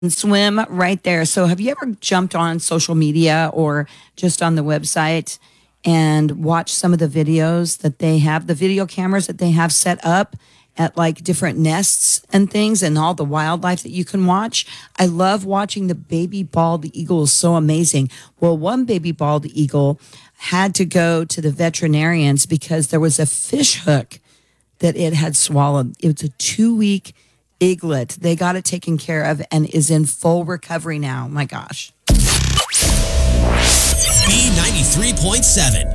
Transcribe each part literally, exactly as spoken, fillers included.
and swim right there. So have you ever jumped on social media or just on the website and watched some of the videos that they have, the video cameras that they have set up at like different nests and things and all the wildlife that you can watch? I love watching the baby bald eagle. Is so amazing. Well, one baby bald eagle had to go to the veterinarians because there was a fish hook that it had swallowed. It was a two-week eaglet. They got it taken care of and is in full recovery now. My gosh. B ninety-three point seven.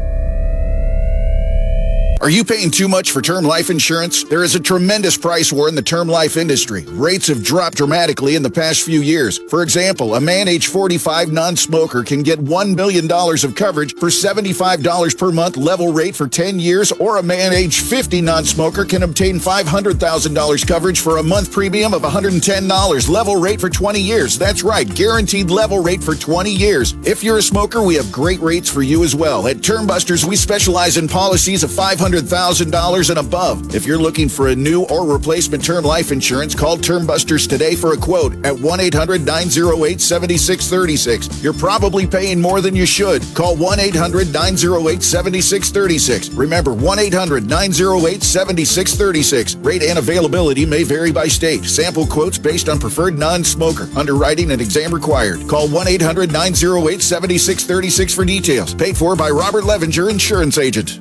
Are you paying too much for term life insurance? There is a tremendous price war in the term life industry. Rates have dropped dramatically in the past few years. For example, a man age forty-five non-smoker can get one million dollars of coverage for seventy-five dollars per month level rate for ten years, or a man age fifty non-smoker can obtain five hundred thousand dollars coverage for a month premium of one hundred ten dollars level rate for twenty years. That's right, guaranteed level rate for twenty years. If you're a smoker, we have great rates for you as well. At Term Busters, we specialize in policies of five hundred thousand dollars and above. If you're looking for a new or replacement term life insurance, call Term Busters today for a quote at one eight hundred nine oh eight seven six three six. You're probably paying more than you should. Call one eight hundred nine oh eight seven six three six. Remember, one eight hundred nine oh eight seven six three six. Rate and availability may vary by state. Sample quotes based on preferred non-smoker. Underwriting and exam required. Call one eight hundred nine oh eight seven six three six for details. Paid for by Robert Levinger, Insurance Agent.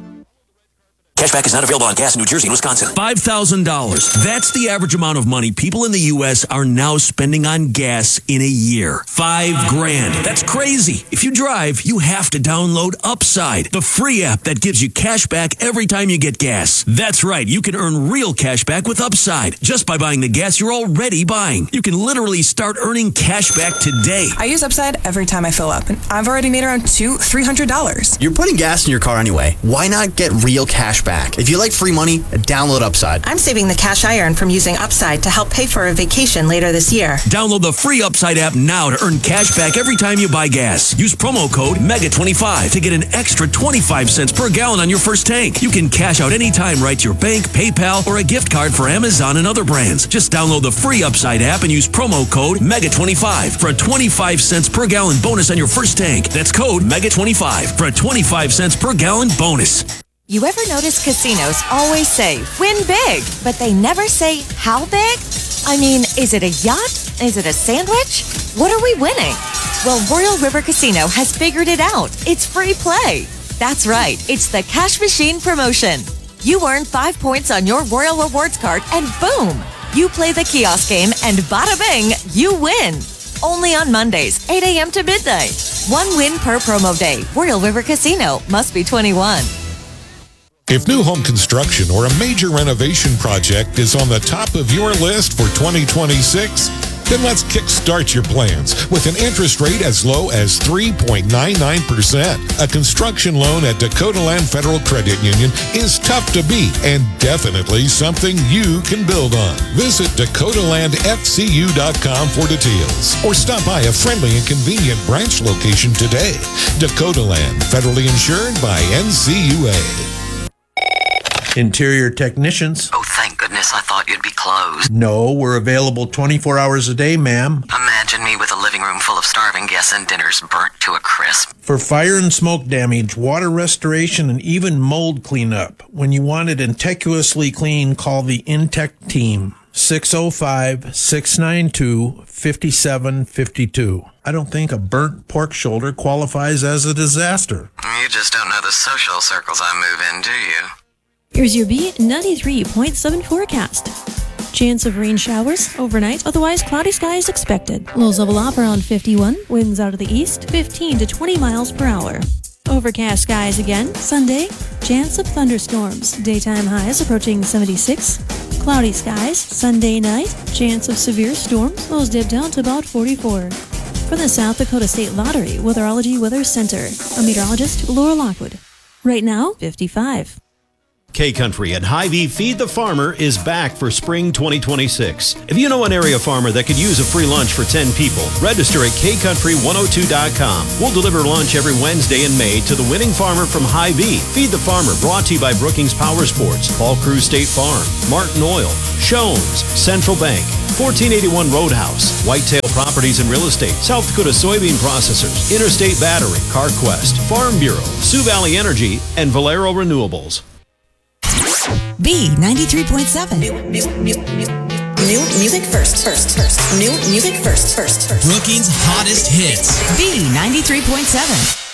Cashback is not available on gas in New Jersey and Wisconsin. five thousand dollars. That's the average amount of money people in the U S are now spending on gas in a year. Five grand. That's crazy. If you drive, you have to download Upside, the free app that gives you cash back every time you get gas. That's right. You can earn real cash back with Upside just by buying the gas you're already buying. You can literally start earning cash back today. I use Upside every time I fill up, and I've already made around two, three hundred dollars. You're putting gas in your car anyway. Why not get real cash back? If you like free money, download Upside. I'm saving the cash I earn from using Upside to help pay for a vacation later this year. Download the free Upside app now to earn cash back every time you buy gas. Use promo code mega twenty-five to get an extra twenty-five cents per gallon on your first tank. You can cash out anytime right to your bank, PayPal, or a gift card for Amazon and other brands. Just download the free Upside app and use promo code mega twenty-five for a twenty-five cents per gallon bonus on your first tank. That's code mega twenty-five for a twenty-five cents per gallon bonus. You ever notice casinos always say, win big, but they never say how big? I mean, is it a yacht? Is it a sandwich? What are we winning? Well, Royal River Casino has figured it out. It's free play. That's right. It's the Cash Machine promotion. You earn five points on your Royal Rewards card and boom, you play the kiosk game and bada bing, you win. Only on Mondays, eight a.m. to midnight. One win per promo day. Royal River Casino. Must be twenty-one. If new home construction or a major renovation project is on the top of your list for twenty twenty-six, then let's kickstart your plans with an interest rate as low as three point nine nine percent. A construction loan at Dakota Land Federal Credit Union is tough to beat and definitely something you can build on. Visit dakota land f c u dot com for details or stop by a friendly and convenient branch location today. Dakota Land, federally insured by N C U A. Interior technicians. Oh, thank goodness. I thought you'd be closed. No, we're available twenty-four hours a day, ma'am. Imagine me with a living room full of starving guests and dinners burnt to a crisp. For fire and smoke damage, water restoration, and even mold cleanup. When you want it intectuously clean, call the Intech team. six oh five, six nine two, five seven five two. I don't think a burnt pork shoulder qualifies as a disaster. You just don't know the social circles I move in, do you? Here's your B ninety-three point seven forecast. Chance of rain showers overnight, otherwise cloudy skies expected. Lows level off around fifty-one, winds out of the east, fifteen to twenty miles per hour. Overcast skies again, Sunday, chance of thunderstorms. Daytime highs approaching seventy-six. Cloudy skies, Sunday night, chance of severe storms, lows dip down to about forty-four. From the South Dakota State Lottery Weatherology Weather Center, I'm meteorologist Laura Lockwood. Right now, fifty-five. K-Country at Hy-Vee Feed the Farmer is back for spring twenty twenty-six. If you know an area farmer that could use a free lunch for ten people, register at k country one oh two dot com. We'll deliver lunch every Wednesday in May to the winning farmer from Hy-Vee. Feed the Farmer, brought to you by Brookings Power Sports, Paul Cruz State Farm, Martin Oil, Shones, Central Bank, fourteen eighty-one Roadhouse, Whitetail Properties and Real Estate, South Dakota Soybean Processors, Interstate Battery, CarQuest, Farm Bureau, Sioux Valley Energy, and Valero Renewables. B ninety-three point seven. New, new, new, new, new music first, first, first. New music first, first, first. Brookings' hottest hits. B ninety-three point seven.